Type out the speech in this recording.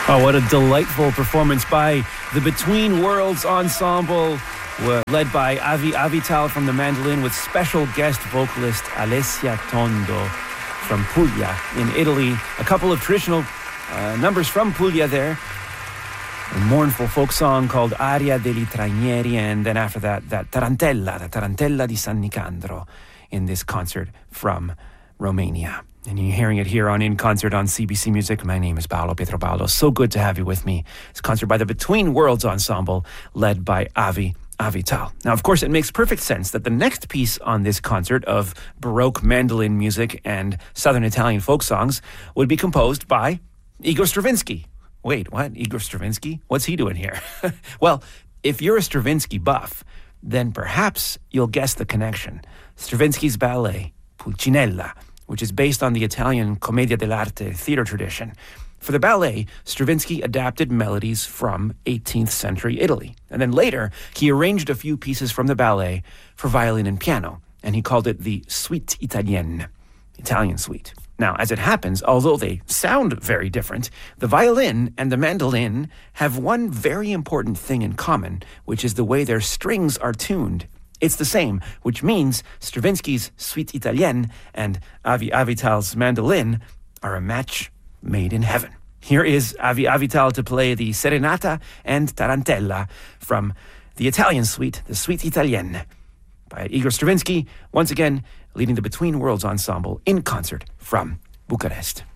Oh, what a delightful performance by the Between Worlds Ensemble, led by Avi Avital from the mandolin with special guest vocalist Alessia Tondo from Puglia in Italy. A couple of traditional numbers from Puglia there. A mournful folk song called Aria degli Tranieri, and then after that, the Tarantella di San Nicandro in this concert from Romania. And you're hearing it here on In Concert on CBC Music. My name is Paolo Pietropaolo. So good to have you with me. It's a concert by the Between Worlds Ensemble, led by Avi Avital. Now, of course, it makes perfect sense that the next piece on this concert of Baroque mandolin music and Southern Italian folk songs would be composed by Igor Stravinsky. Wait, what? Igor Stravinsky? What's he doing here? Well, if you're a Stravinsky buff, then perhaps you'll guess the connection. Stravinsky's ballet, Pulcinella, which is based on the Italian Commedia dell'arte theater tradition. For the ballet, Stravinsky adapted melodies from 18th century Italy. And then later, he arranged a few pieces from the ballet for violin and piano, and he called it the Suite Italienne, Italian suite. Now, as it happens, although they sound very different, the violin and the mandolin have one very important thing in common, which is the way their strings are tuned. It's the same, which means Stravinsky's Suite Italienne and Avi Avital's mandolin are a match made in heaven. Here is Avi Avital to play the Serenata and Tarantella from the Italian suite, the Suite Italienne, by Igor Stravinsky, once again leading the Between Worlds Ensemble in concert from Bucharest.